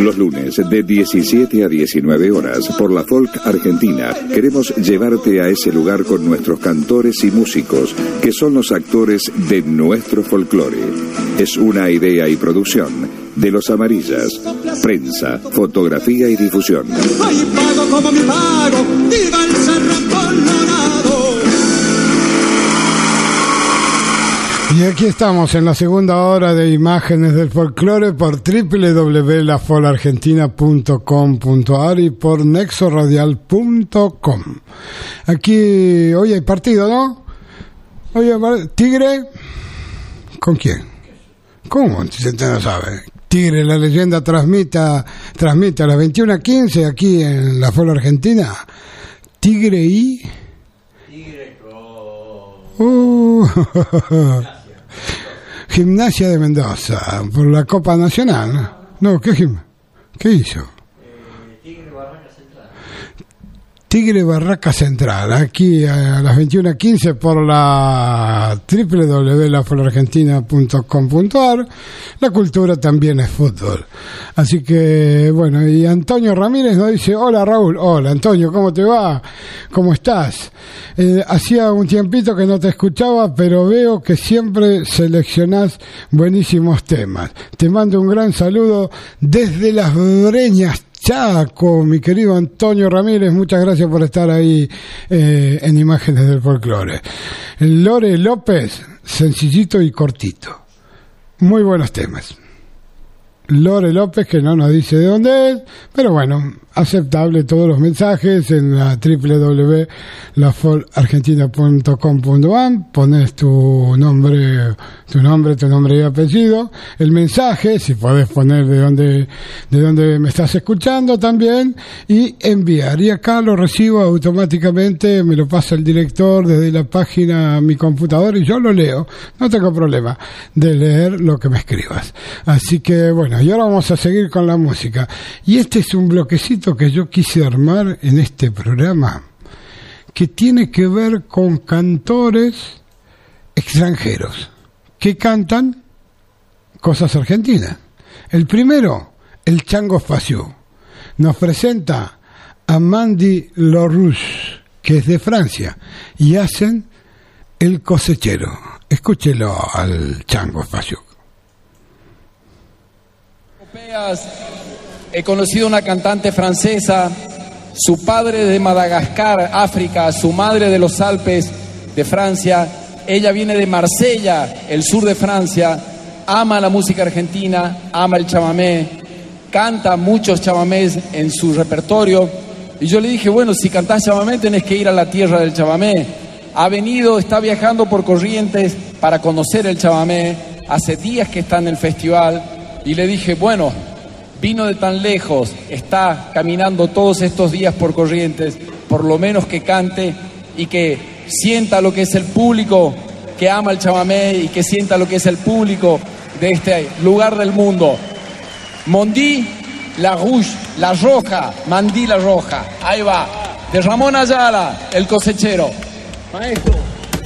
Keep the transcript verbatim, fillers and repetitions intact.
Los lunes de diecisiete a diecinueve horas por la Folk Argentina queremos llevarte a ese lugar con nuestros cantores y músicos que son los actores de nuestro folclore. Es una idea y producción de Los Amarillas. Prensa, fotografía y difusión. Ay, pago como mi pago, viva el Cerro Colorado. Y aquí estamos en la segunda hora de Imágenes del Folclore por doble u doble u doble u punto la fol argentina punto com punto a r y por nexo radial punto com. Aquí hoy hay partido, ¿no? Hoy hay Tigre. ¿Con quién? ¿Cómo? Usted no sabe. Tigre, la leyenda transmita, transmite a las veintiuna quince aquí en la Fol Argentina. Tigre y... Tigre con... Uh, Gimnasia de Mendoza, por la Copa Nacional. No, ¿qué, gim... ¿Qué hizo? Eh, Tigre Barraca Central. Tigre Barraca Central, aquí a las veintiuna quince por la doble u doble u doble u punto la fol argentina punto com punto a r. La cultura también es fútbol. Así que, bueno, y Antonio Ramírez nos dice, hola Raúl, hola Antonio, ¿cómo te va? ¿Cómo estás? Eh, hacía un tiempito que no te escuchaba, pero veo que siempre seleccionás buenísimos temas. Te mando un gran saludo desde Las Breñas, Chaco, mi querido Antonio Ramírez, muchas gracias por estar ahí eh, en Imágenes del Folclore. Lore López, sencillito y cortito. Muy buenos temas. Lore López, que no nos dice de dónde es, pero bueno, aceptable todos los mensajes en la doble u doble u doble u punto la fol argentina punto com punto a r. Pones tu nombre, tu nombre, tu nombre y apellido, el mensaje, si podés poner de dónde, de dónde me estás escuchando también, y enviar. Y acá lo recibo automáticamente, me lo pasa el director desde la página a mi computador y yo lo leo. No tengo problema de leer lo que me escribas. Así que bueno, y ahora vamos a seguir con la música. Y este es un bloquecito que yo quise armar en este programa, que tiene que ver con cantores extranjeros que cantan cosas argentinas. El primero, el Chango Faciú, nos presenta a Mandy Larouche, que es de Francia, y hacen El Cosechero. Escúchelo al Chango Faciú. He conocido una cantante francesa, su padre de Madagascar, África, su madre de los Alpes de Francia. Ella viene de Marsella, el sur de Francia, ama la música argentina, ama el chamamé, canta muchos chamamés en su repertorio. Y yo le dije, bueno, si cantás chamamé tenés que ir a la tierra del chamamé. Ha venido, está viajando por Corrientes para conocer el chamamé, hace días que está en el festival. Y le dije, bueno, vino de tan lejos, está caminando todos estos días por Corrientes, por lo menos que cante y que sienta lo que es el público que ama el chamamé y que sienta lo que es el público de este lugar del mundo. Mandy Larouche, la roja, Mandy la roja, ahí va, de Ramón Ayala, El Cosechero. Maestro.